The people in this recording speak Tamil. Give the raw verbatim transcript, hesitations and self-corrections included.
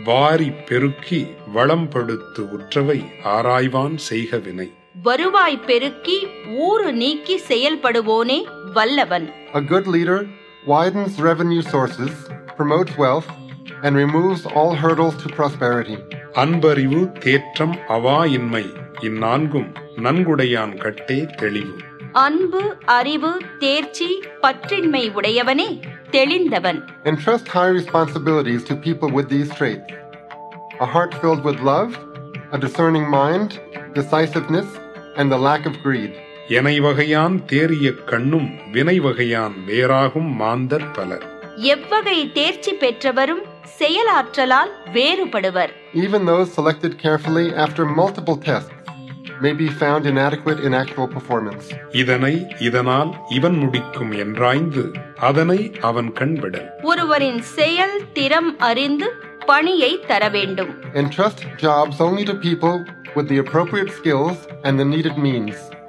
வாரி பெருக்கி வளம்படுத்து உற்றவை ஆராய்வான் செய்க வினை. வருவாய் பெருக்கி ஊறு நீக்கி செயல்படுவோனே வல்லவன். A good leader widens revenue sources, promotes wealth, and removes all hurdles to prosperity. Anbariv தேற்றம் அவா இன்மை இந்நான்கும் நன்குடையான் கட்டே தெளிவு. அன்பு அறிவு தேர்ச்சி பற்றின்மை உடையவனே தெளிந்தவன். Entrust high responsibilities to people with these traits. A heart filled with love, a discerning mind, decisiveness, and the lack of greed. எனை வகையான் தேறிய கண்ணும் வினை வகையான் வேறாகும் மாந்தர் பலர். எவ்வகை தேர்ச்சி பெற்றவரும் செயலாற்றலால் வேறுபடுவர். Even those selected carefully after multiple tests may be found inadequate in actual performance. இதனை இதனால் இவன் முடிக்கும் என்றாய்ந்து அதனை அவன் கண்விடல். ஒருவரின் செயல் திறம் அறிந்து பணியை தர வேண்டும். Entrust jobs only to people with the appropriate skills and the needed means.